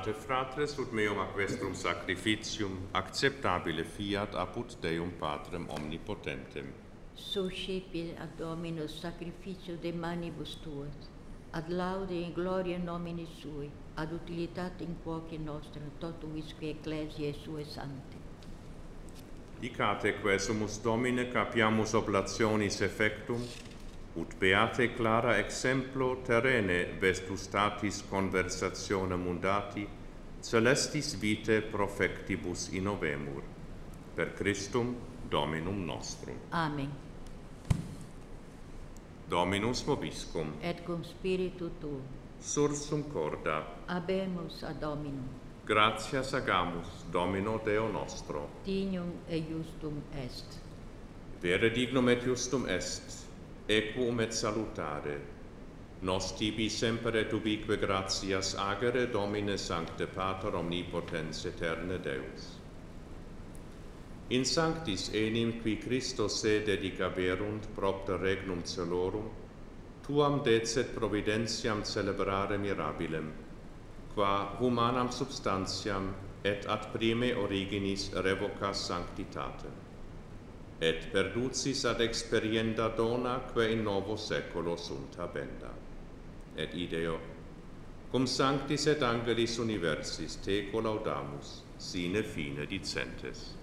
Donate fratres ut meum ac vestrum sacrificium acceptabile fiat apud Deum Patrem omnipotentem. Suscipit ad Dominus sacrificio de manibus tuas, ad laude in gloria nomini sui, ad utilitatem quoque nostra, totum isque ecclesiae sue sancte. Dicate quesumus Domine capiamus oblationis effectum, ut beate clara exemplo terrene vestus statis conversatione mundati, celestis vitae profectibus innovemur. Per Christum Dominum nostrum. Amen. Dominus vobiscum. Et cum spiritu tuo. Sursum corda. Habemus ad Dominum. Gratias agamus, Domino Deo nostro. Dignum et justum est. Vere dignum et justum est, equum et salutare. Nos tibi semper et ubique gratias agere, Domine Sancte Pater omnipotens aeterne Deus. In sanctis enim qui Christo se dedicaverunt propter regnum celorum, tuam decet providentiam celebrare mirabilem, qua humanam substantiam et ad prime originis revocas sanctitatem, et perducis ad experienda dona quae in novo seculo sunt habenda. Et ideo, cum sanctis et angelis universis teco laudamus, sine fine dicentes.